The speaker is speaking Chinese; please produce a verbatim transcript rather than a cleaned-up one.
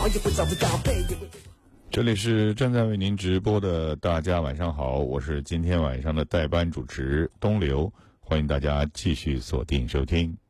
也会找不到背，也会。 这里是正在为您直播的大家晚上好，我是今天晚上的代班主持东流，欢迎大家继续锁定收听。